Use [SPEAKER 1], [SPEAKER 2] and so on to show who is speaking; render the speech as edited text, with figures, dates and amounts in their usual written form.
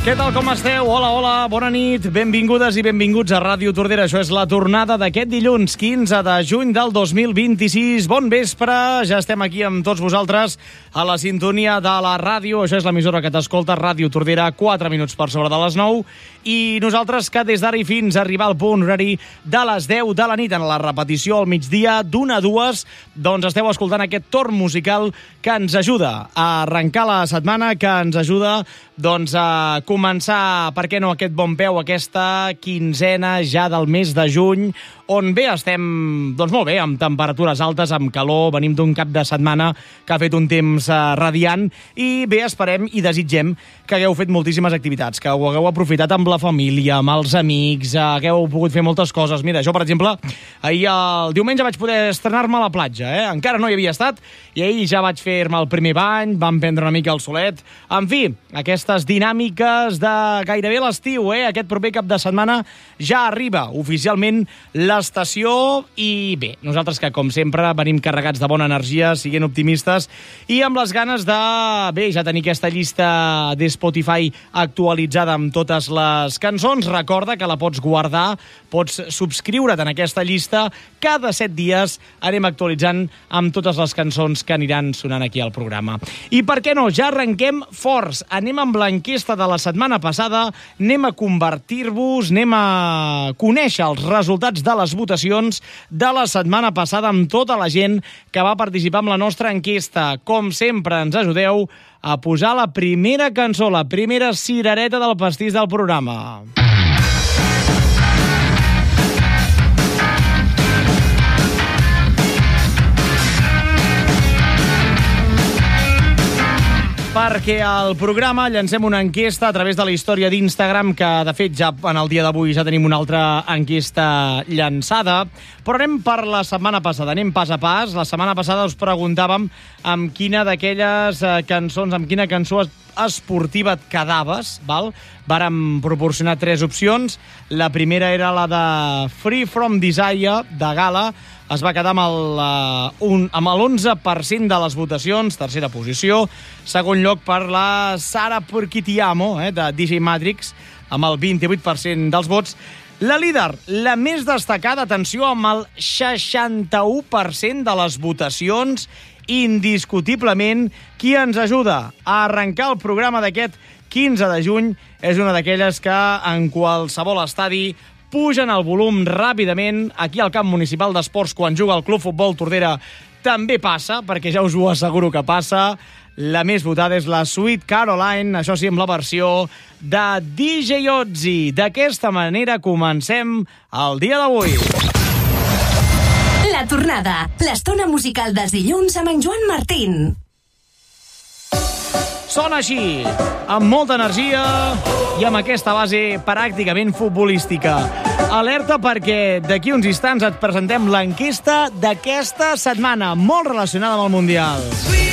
[SPEAKER 1] Què tal, com esteu? Hola, hola, bona nit, benvingudes i benvinguts a Ràdio Tordera. Això és la tornada d'aquest dilluns 15 de juny del 2026. Bon vespre, ja estem aquí amb tots vosaltres a la sintonia de la ràdio. Això és l'emissora que t'escolta, Ràdio Tordera, 4 minuts per sobre de les 9. I nosaltres que des d'ara i fins a arribar al punt horari de les 10 de la nit en la repetició al migdia d'1 a 2, doncs esteu escoltant aquest torn musical que ens ajuda a arrencar la setmana, que ens ajuda doncs a començar, per què no, aquest bon peu, aquesta quinzena ja del mes de juny, on bé estem, doncs molt bé, amb temperatures altes, amb calor, venim d'un cap de setmana que ha fet un temps radiant, i bé, esperem i desitgem que hagueu fet moltíssimes activitats, que ho hagueu aprofitat amb la família, amb els amics, que hagueu pogut fer moltes coses. Mira, jo, per exemple, ahir el diumenge vaig poder estrenar-me a la platja, encara no hi havia estat, i ahir ja vaig fer-me el primer bany, vam prendre una mica el solet, en fi, aquestes dinàmiques de gairebé l'estiu, aquest proper cap de setmana ja arriba oficialment l'estació i bé, nosaltres que com sempre venim carregats de bona energia, siguent optimistes i amb les ganes de, bé, ja tenir aquesta llista de Spotify actualitzada amb totes les cançons. Recorda que la pots guardar, pots subscriure't en aquesta llista, cada 7 dies anem actualitzant amb totes les cançons que aniran sonant aquí al programa. I per què no, ja arrenquem forts, anem amb l'enquesta de la setmana passada, anem a convertir-vos, anem a conèixer els resultats de les votacions de la setmana passada amb tota la gent que va participar en la nostra enquesta. Com sempre, ens ajudeu a posar la primera cançó, la primera cirereta del pastís del programa. Perquè al programa llancem una enquesta a través de la història d'Instagram, que de fet ja en el dia d'avui ja tenim una altra enquesta llançada, però anem per la setmana passada, anem pas a pas. La setmana passada us preguntàvem amb quina d'aquelles cançons, amb quina cançó esportiva et quedaves, val? Vàrem proporcionar 3 opcions. La primera era la de Free From Desire, de Gala. Es va quedar amb l'11% de les votacions, tercera posició. Segon lloc per la Sara Porque Ti Amo, de DJ Matrix, amb el 28% dels vots. La líder, la més destacada, atenció, amb el 61% de les votacions, indiscutiblement, qui ens ajuda a arrencar el programa d'aquest 15 de juny és una d'aquelles que en qualsevol estadi pugen el volum ràpidament. Aquí al camp municipal d'esports, quan juga el Club Futbol Tordera, també passa, perquè ja us ho asseguro que passa. La més votada és la Sweet Caroline, això sí, amb la versió de DJ Ozzy. D'aquesta manera comencem el dia d'avui.
[SPEAKER 2] La tornada, l'estona musical dels dilluns amb en Joan Martín.
[SPEAKER 1] Sona així, amb molta energia i amb aquesta base pràcticament futbolística. Alerta perquè d'aquí uns instants et presentem l'enquesta d'aquesta setmana, molt relacionada amb el Mundial.